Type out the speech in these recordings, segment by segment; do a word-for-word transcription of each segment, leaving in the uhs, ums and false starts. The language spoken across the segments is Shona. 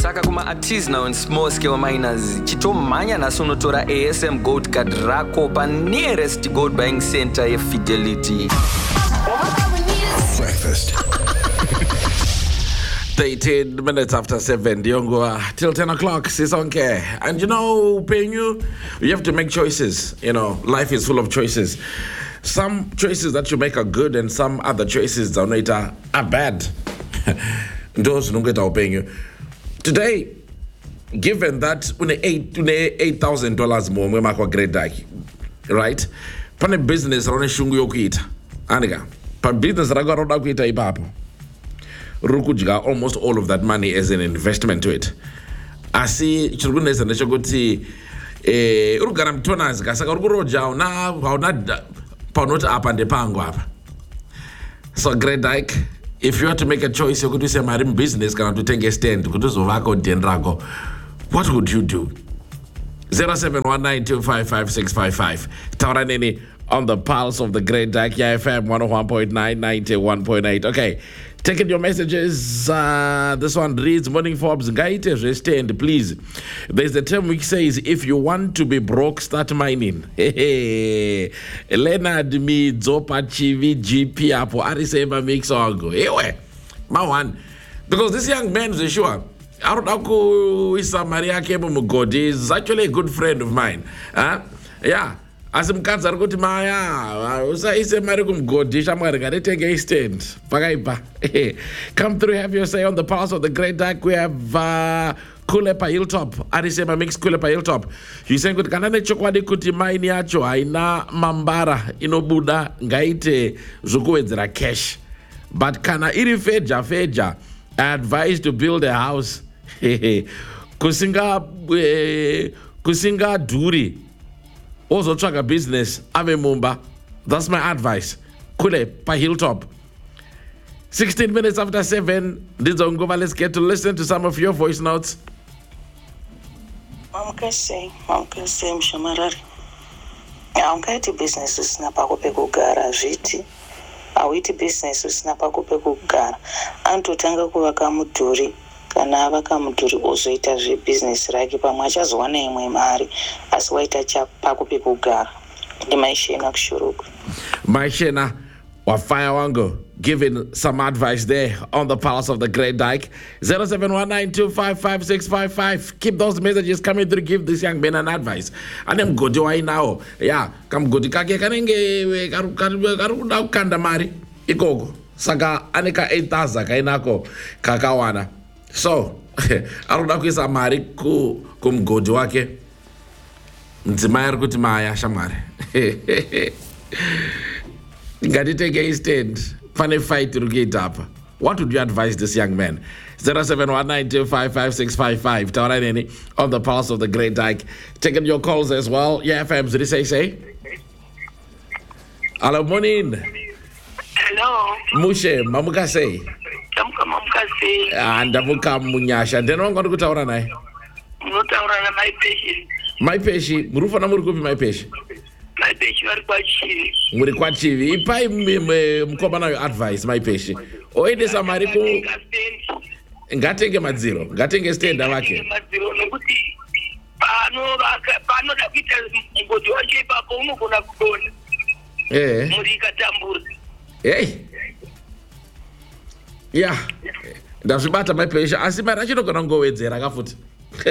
saka kuma artisanal and small scale miners chitomhanya naso unotora A S M gold card rako pa nearest gold buying center yeFidelity. Breakfast. thirteen minutes after seven, Diongo, till ten o'clock, Sisonke. And you know, paying you, you have to make choices. You know, life is full of choices. Some choices that you make are good, and some other choices that are, are bad. Those don't get our paying you. Today, given that when eight eight thousand dollars more, we make a great day, right? Pan a business around a shungu yokuita, aniga. Pan business raga around yokuita ipapo. Rukujiga almost all of that money as an investment to it. I see children as an eshogoti eh urugaram tonas gasaka ururoja na how not panot up and the pango. So great like if you have to make a choice, you could do say marine business can to take a stand to do Zovako Dendrago. What would you do? zero seven one nine two five five six five five. Tauranini on the pulse of the great Dakia F M one oh one point nine, ninety-one point eight. Okay. Taking your messages. Uh, this one reads, Morning Forbes, Gaite stand, please. There's a term which says, if you want to be broke, start mining. Hey, Leonard me Zopa Chivi G P Apo Arisema mix ongo. Ewe, my one. Because this young man is sure. Arudaku Isa Maria Kebo Mugodi is actually a good friend of mine. Huh? Yeah. As I'm cancer go to Maya, I say Maricum Godish, I'm going to take a stand. Come through, have your say on the pulse of the great dark. We have uh, Kulepa Hilltop. Arisema mix Kulepa Hilltop. You saying good Kanane Chokwadi Kuti Maini Acho, Aina Mambara, Inobuda, Gaite, Zukuezra cash. But Kana Iri Feja Feja, I advise to build a house. Kusinga Kusinga Duri. Also track a business, Ave Mumba. That's my advice. Kule, pa Hilltop. sixteen minutes after seven, let's get to listen to some of your voice notes. I'm going to say, I'm going to say, Mshamarari. I'm going to business is not a gara, Jiti. I wait business is not a gara. And to Tanga Kuakamuturi. Kana vakamudhuri ozoita zvebusiness rake pamwe achazowana imwe mari asi waita chapako pekugara ndimaishena kushuruku maishena wafaya wangu giving some advice there on the pulse of the great Dyke. zero seven one nine two five five six five five. Keep those messages coming through. Give this young man an advice. And I'm good to now. Yeah, come good to kake kanenge karu karu karu na kanda mari ikogo saka aneka eight thousand kainako kakawana. So, aruda kuisa mari ku kumgodi wake. Mtimaya kuti maya shamari. Ngati take a stand. Funny fight to get up. What would you advise this young man? zero seven one nine two five five six five five. Tawaraneni on the pulse of the great Dyke. Taking your calls as well. Yeah, F Ms, did he say say? Hello, morning. Hello. Mushe, mamuka say. And Amuka Munyasha. Then I'm going to go to Taurana. My patient. My patient. Murufa Namurukubi, my patient. My patient are quite chill. Murikwachi. If I mkobana advice, my patient. Oh, it is a marico. Gatenge Maziro. Gatenge stand awake. Eh. Hey. Yeah. That's about my patient. I see my actually gonna go with there. I got foot.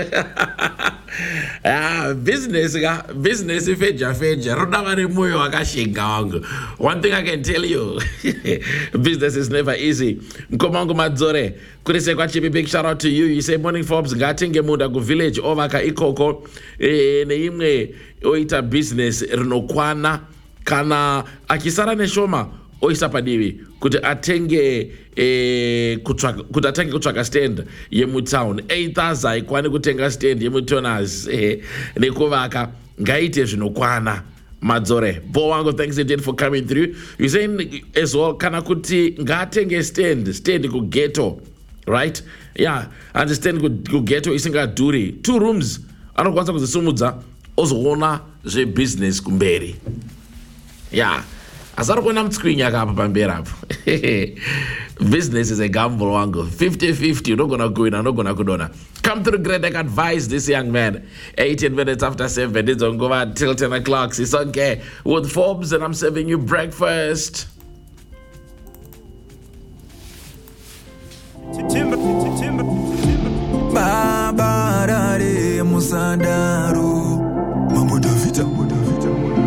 Ah, business, business. If feja feja, rodavare moyo akashinga wangu. One thing I can tell you, business is never easy. Mkomangu madzore. Kurise kwa chipi, big shout out to you. You say Morning Forbes ngatinge muda ku village ovaka ikoko eh neimwe oita business rinokwana kana akisara neshoma oisa padiwi kuti atenge eh kutsvaka kuti atenge kutsvaka stand yemu town eight thousand ikwani kutenga stand yemu toners eh nekuvaka ngaite zvinokwana madzore bo wangu. Thanks again for coming through. You saying as well kana kuti ngatenge stand stand ku ghetto, right? Yeah, understand ku ghetto isingadhuri. Two rooms anokwanisa kuzisumudza ozoona zve business kumberi. Yeah. asari kuona mutskwinya kapa pamberi apo. Business is a gamble wangu. fifty fifty, unogona kuwina, unogona kudona. Come through great, I advise this young man. eighteen minutes after seven, it's on go till ten o'clock. Sisonke with Forbes, and I'm serving you breakfast. Baba Musanda